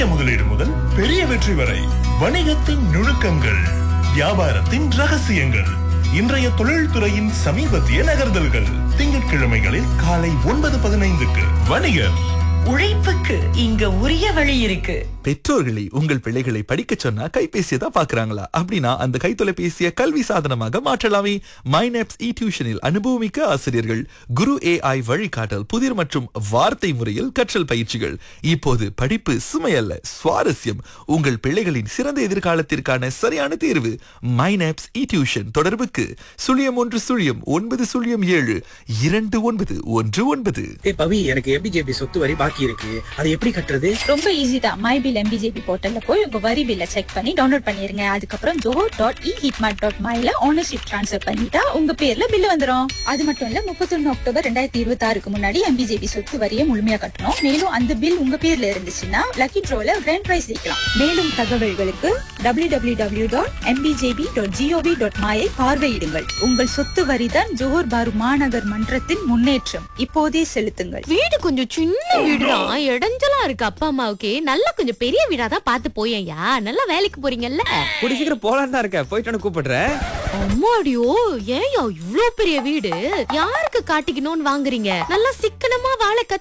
சிறிய முதலீடு முதல் பெரிய வெற்றி வரை வணிகத்தின் நுணுக்கங்கள், வியாபாரத்தின் ரகசியங்கள், இன்றைய தொழில்துறையின் சமீபத்திய நகர்தல்கள். திங்கட்கிழமைகளில் காலை 9:15க்கு வணிகர். உழைப்புக்கு இங்க உரிய வழி இருக்கு. பெற்றோர்களை உங்கள் பிள்ளைகளை படிக்க சொன்னா கைபேசியை தான் பாக்குறாங்களா? அப்படின்னா அந்த கைத்தொலைபேசியை கல்வி சாதனமாக மாற்றலாமே. மைனப்ஸ் டியூஷனில் அனுபவமிக்க ஆசிரியர்கள், குரு AI வழிகாட்டல், புதிர் மற்றும் வார்த்தை முறையில் கற்றல் பயிற்சிகள். இப்போது படிப்பு சுமையல்ல, சுவாரஸ்யம். உங்கள் பிள்ளைகளின் சிறந்த எதிர்காலத்திற்கான சரியான தேர்வு மைனப்ஸ் டியூஷன். தொடர்புக்கு 0110072919. பவி, எனக்கு எம்பிஜேபி சொத்து வரி பாக்கி இருக்கு, அது எப்படி கட்டுறது? ரொம்ப ஈஸி தான். மை பில் எம்பிஜேபி போர்ட்டல்ல போய் உங்க வரி பில்ல செக் பண்ணி டவுன்லோட் பண்ணிருங்க. அதுக்கப்புறம் johor.ehitmart.my ஓனர்ஷிப் ட்ரான்ஸ்ஃபர் பண்ணிட்டா உங்க பேர்ல பில் வந்துரும். அது மட்டும் இல்ல, 31 அக்டோபர் 2026க்கு முன்னாடி எம்பிஜேபி சொத்து வரியை முழுமையா கட்டணும். மேலும் அந்த பில் உங்க பேர்ல இருந்துச்சுன்னா லக்கி ட்ரோல கிராண்ட் பிரைஸ் ஜெயிக்கலாம். மேலும் தகவல்களுக்கு www.mbjb.gov.my பார்வையிடுங்கள். உங்கள் சொத்து வரிதான் ஜோஹர் பாரு மாநகர் மன்றத்தின் முன்னேற்றம். இப்போதே செலுத்துங்கள். வீடு கொஞ்சம் சின்ன வீடுதான், இடைஞ்சலா இருக்கு. அப்பா அம்மாவுக்கு நல்லா கொஞ்சம் பெரிய வீடாதான் பார்த்து போயேன்யா. நல்லா வேலைக்கு போறீங்கல்ல, கூடி சீக்கிரம் போலான்னு தான் இருக்கேன். போயிட்டு கூப்பிடுறேன். அம்மாடியோ, ஏன்யா இவ்ளோ பெரிய வீடு? யாருக்கு காட்டிக்கணும்னு வாங்குறீங்க? நல்லா சிக்கனமா வாழ